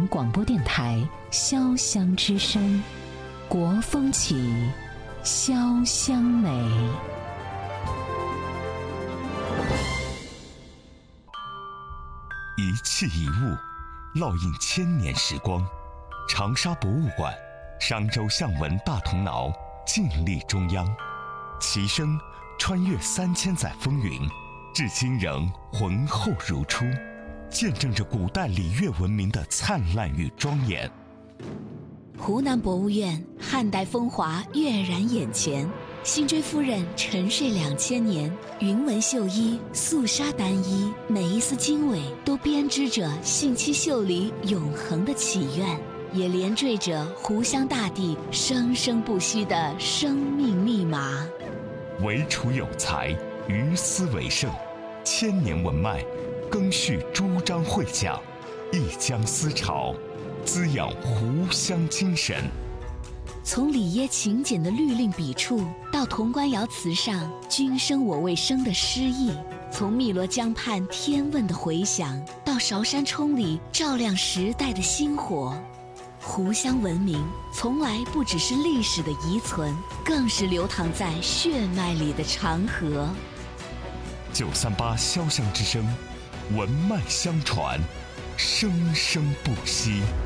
央广播电台潇湘之声，国风起，潇湘美。 一器一物，烙印千年时光。长沙博物馆、商周象纹大铜挠静立中央，其声穿越3000载风云，至今仍浑厚如初，见证着古代礼乐文明的灿烂与庄严。 湖南博物院汉代风华跃然眼前，辛追夫人沉睡2000年，云纹绣衣、素纱单衣，每一丝经纬都编织着信息秀里永恒的祈愿，也连缀着湖湘大地生生不息的生命密码。 惟楚有才，于斯为盛，千年文脉，更续朱张会讲，一江思潮，滋养湖湘精神。 从里耶勤俭的律令笔触，到潼关窑瓷上君生我未生的诗意；从汨罗江畔天问的回响，到韶山冲里照亮时代的星火。湖湘文明从来不只是历史的遗存，更是流淌在血脉里的长河。 938潇湘之声，文脉相传，生生不息。